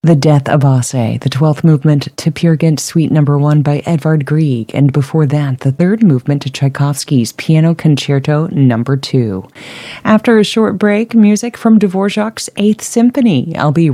The Death of Asse, the 12th movement to Peer Gynt Suite No. 1 by Edvard Grieg, and before that, the 3rd movement to Tchaikovsky's Piano Concerto No. 2. After a short break, music from Dvorak's 8th Symphony. I'll be